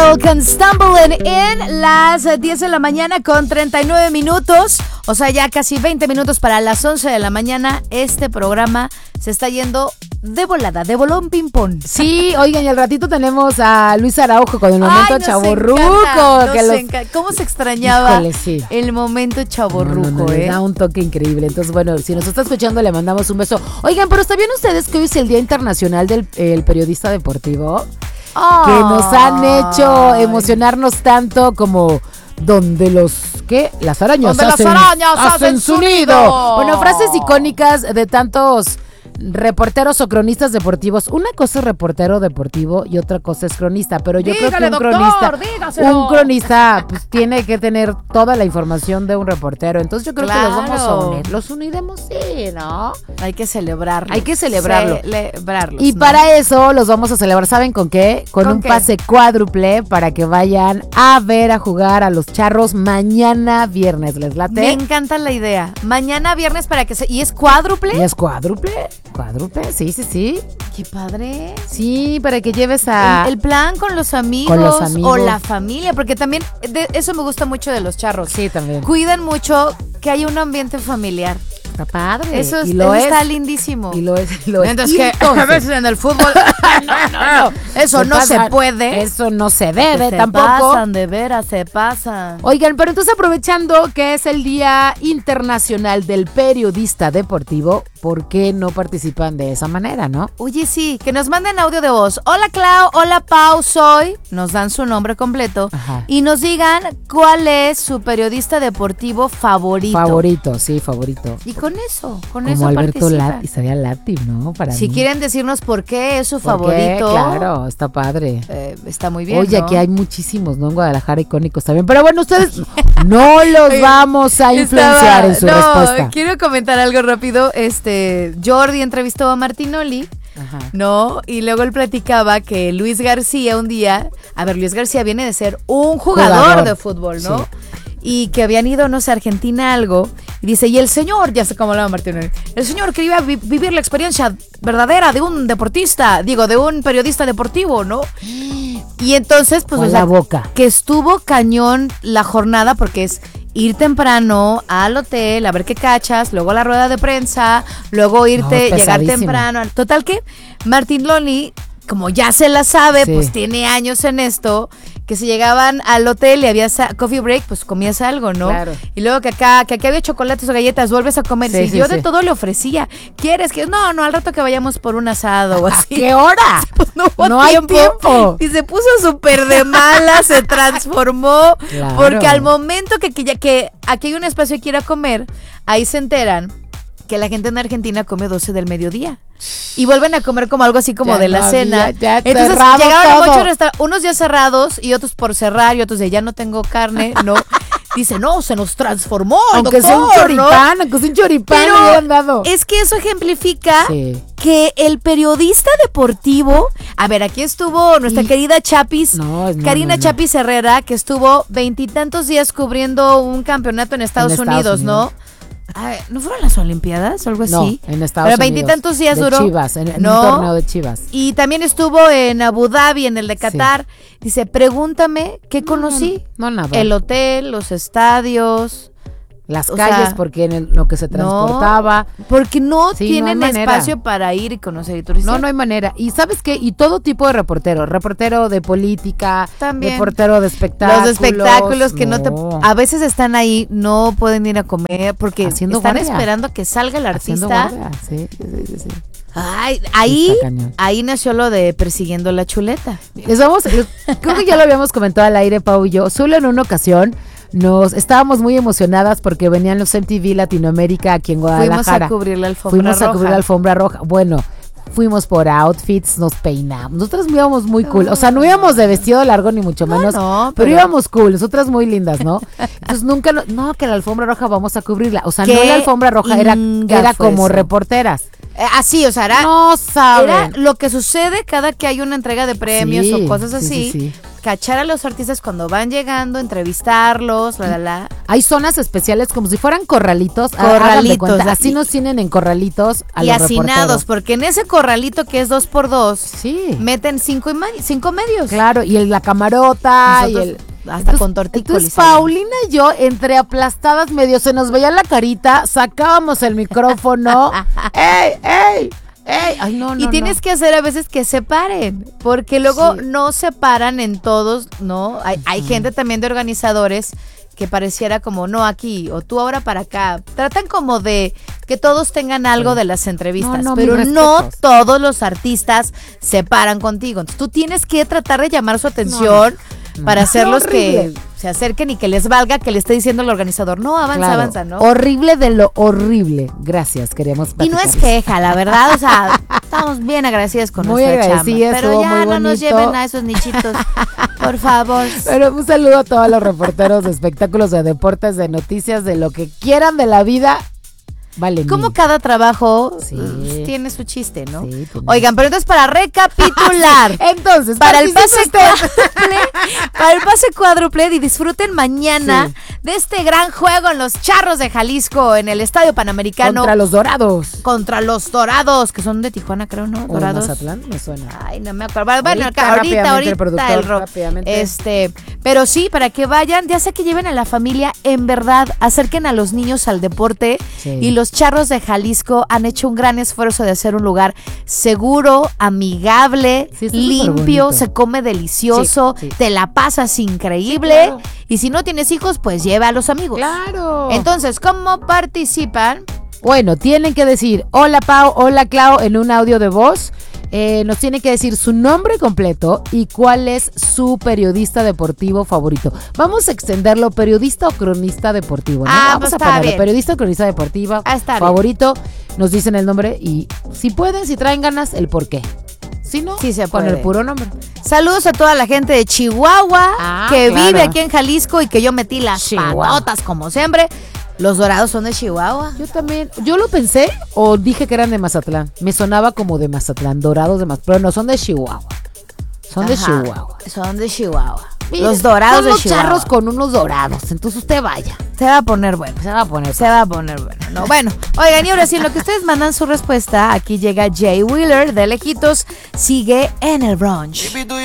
Idol con Stumbling In, las 10 de la mañana con 39 minutos. O sea, ya casi 20 minutos para las 11 de la mañana. Este programa se está yendo de volada, de bolón ping-pong. Sí, oigan, y al ratito tenemos a Luis Araujo con el momento chavorruco. ¿Cómo se extrañaba? Híjole, sí. El momento chavorruco, Le da un toque increíble. Entonces, bueno, si nos está escuchando, le mandamos un beso. Oigan, pero ¿sabían ustedes que hoy es el Día Internacional del Periodista Deportivo? Que nos han hecho emocionarnos tanto como donde las arañas hacen su nido. Bueno, frases icónicas de tantos reporteros o cronistas deportivos. Una cosa es reportero deportivo y otra cosa es cronista, pero yo creo que un cronista pues tiene que tener toda la información de un reportero. Entonces yo creo que los vamos a unir. Los uniremos, sí, ¿no? Hay que celebrarlo. Y ¿no? Para eso los vamos a celebrar, ¿saben con qué? Con un pase cuádruple para que vayan a ver a jugar a los Charros mañana viernes. ¿Les late? Me encanta la idea. Mañana viernes para que ¿Y es cuádruple? ¿Y es cuádruple? Cuádruple, sí. Qué padre. Sí, para que lleves a... El plan con los amigos o la familia, porque también eso me gusta mucho de los Charros. Sí, también. Cuidan mucho que haya un ambiente familiar. Está padre. Eso está lindísimo. Y lo es. Entonces, que a veces en el fútbol no. Eso no se puede. Eso no se debe tampoco. Se pasan, de veras, se pasan. Oigan, pero entonces aprovechando que es el Día Internacional del Periodista Deportivo, ¿por qué no participan de esa manera, no? Oye, sí, que nos manden audio de voz. Hola, Clau, hola, Pau, soy. Nos dan su nombre completo. Ajá. Y nos digan cuál es su periodista deportivo favorito. Favorito. Y con eso como Alberto Estaría Lati, ¿no? Si quieren decirnos por qué es su favorito. Claro, está padre. Está muy bien. Oye, ¿no? aquí hay muchísimos, ¿no? En Guadalajara icónicos también. Pero bueno, ustedes no los vamos a influenciar en su respuesta. Quiero comentar algo rápido. Jordi entrevistó a Martinoli. Ajá. ¿No? Y luego él platicaba que Luis García un día, Luis García viene de ser un jugador de fútbol, ¿no? Sí. Y que habían ido, no sé, a Argentina algo, y dice, y el señor, ya sé cómo hablaba Martinoli, el señor quería vivir la experiencia verdadera de un deportista, de un periodista deportivo, ¿no? Y entonces, pues, la boca. Que estuvo cañón la jornada, porque es ir temprano al hotel, a ver qué cachas, luego a la rueda de prensa, luego llegar temprano. Total que Martinoli, como ya se la sabe, pues tiene años en esto, que si llegaban al hotel y había coffee break, pues comías algo, ¿no? Claro. Y luego que aquí había chocolates o galletas, vuelves a comer. Yo de todo le ofrecía. ¿Quieres? No, al rato que vayamos por un asado o así. ¿A qué hora? Pues no hay tiempo. Y se puso súper de mala, se transformó. Claro. Porque al momento que aquí hay un espacio y quiera comer, ahí se enteran que la gente en Argentina come 12 del mediodía. Y vuelven a comer como algo así como de la cena. Entonces llegaron a muchos unos ya cerrados y otros por cerrar y otros de ya no tengo carne, ¿no? Dice, no, se nos transformó, aunque sea un choripán, aunque sea un choripán le hubieran dado. Es que eso ejemplifica que el periodista deportivo, aquí estuvo nuestra querida Chapis, Karina Chapis Herrera, que estuvo 20 y tantos días cubriendo un campeonato en Estados Unidos, ¿no? ¿No fueron las Olimpiadas o algo así? No, en Estados Unidos. 20 y tantos días duró. Chivas, en un torneo de Chivas. Y también estuvo en Abu Dhabi, en el de Qatar. Sí. Dice, pregúntame, ¿qué conocí? No, nada. El hotel, los estadios. Las calles, porque en lo que se transportaba. Porque no tienen espacio para ir y conocer y turistar. No hay manera. Y ¿sabes qué? Y todo tipo de reportero de política, también. Reportero de espectáculos. Los de espectáculos que a veces están ahí, no pueden ir a comer porque están esperando a que salga el artista. Sí. Ay, ahí nació lo de persiguiendo la chuleta. Creo que ya lo habíamos comentado al aire, Pau y yo. Solo en una ocasión estábamos muy emocionadas porque venían los MTV Latinoamérica aquí en Guadalajara. Fuimos a cubrir la alfombra roja. Bueno, fuimos por outfits, nos peinamos. Nosotras íbamos muy cool. O sea, no íbamos de vestido largo ni mucho menos, pero íbamos cool. Nosotras muy lindas, ¿no? Entonces que la alfombra roja vamos a cubrirla. O sea, no la alfombra roja, era como reporteras. Así, o sea, no saben. Era lo que sucede cada que hay una entrega de premios o cosas así. cachar a los artistas cuando van llegando, entrevistarlos, Hay zonas especiales como si fueran corralitos. Corralitos. Así nos tienen en corralitos a y los hacinados, reporteros. porque en ese corralito que es 2x2, Sí. meten 5 medios. Claro, y la camarota Nosotros, y hasta con tortícolis. Entonces Paulina y yo, entre aplastadas medio, se nos veía la carita, sacábamos el micrófono. ¡Ey, ey! ¡Ey! Ay, no, y tienes que hacer a veces que separen, porque luego Sí. no separan en todos, ¿no? Hay gente también de organizadores que pareciera como, no, aquí, o tú ahora para acá. Tratan como de que todos tengan algo de las entrevistas, pero mis no respetos. todos los artistas se paran contigo. Entonces tú tienes que tratar de llamar su atención para hacerlos que Horrible. se acerquen y que les valga que le esté diciendo el organizador, no, avanza, Claro. avanza, ¿no? Horrible de lo horrible. Gracias, queríamos Y no es platicar. queja, la verdad, o sea, estamos bien agradecidas con Muy nuestra agradecidas, chamba. Pero estuvo ya muy no nos bonito. lleven a esos nichitos, por favor. Pero un saludo a todos los reporteros de espectáculos, de deportes, de noticias, de lo que quieran de la vida. Vale. Como cada trabajo Sí. tiene su chiste, ¿no? Sí, tiene. Oigan, pero entonces para recapitular, Entonces, para el pase participe usted. cuádruple, para el pase cuádruple y disfruten mañana de este gran juego en los Charros de Jalisco en el Estadio Panamericano Contra los Dorados. contra los Dorados, que son de Tijuana, creo, ¿no? ¿O Dorados. Mazatlán? Me suena. Ay, no me acuerdo. Bueno, Ahorita, ahorita rápidamente, el productor, el rock. rápidamente. Pero sí, para que vayan, ya sea que lleven a la familia, en verdad, acerquen a los niños al deporte. Sí. Y los Charros de Jalisco han hecho un gran esfuerzo de hacer un lugar seguro, amigable, Sí, está súper limpio, bonito. se come delicioso, Sí, sí. te la pasas increíble. Sí, claro. Y si no tienes hijos, pues lleva a los amigos. Claro. Entonces, ¿cómo participan? Bueno, tienen que decir hola Pau, hola Clau en un audio de voz. Nos tienen que decir su nombre completo y cuál es su periodista deportivo favorito. Vamos a extenderlo, periodista o cronista deportivo, ¿no? Vamos pues a está ponerlo, bien. periodista o cronista deportiva Está bien. favorito. Nos dicen el nombre y si pueden, si traen ganas, el por qué. Si no, Sí se con puede. el puro nombre. Saludos a toda la gente de Chihuahua que claro. vive aquí en Jalisco y que yo metí las Chihuahua. panotas como siempre. Los Dorados son de Chihuahua. Yo también, yo lo pensé o dije que eran de Mazatlán. Me sonaba como de Mazatlán, Dorados de Mazatlán, pero no, son de Chihuahua. Son de Ajá, Chihuahua. Son de Chihuahua. Mire, Los Dorados son de los Chihuahua. charros con unos dorados. Entonces usted vaya. Se va a poner bueno. Se va a poner. Se va a poner bueno. No, bueno, oigan, y ahora sí, en lo que ustedes mandan su respuesta, aquí llega Jay Wheeler de Lejitos. Sigue en el brunch.